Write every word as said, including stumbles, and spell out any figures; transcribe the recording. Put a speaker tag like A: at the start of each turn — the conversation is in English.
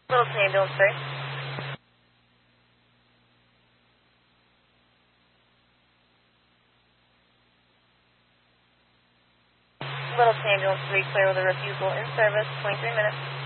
A: Littleton Ambulance three. Littleton Ambulance three, clear with a refusal in service, twenty-three minutes.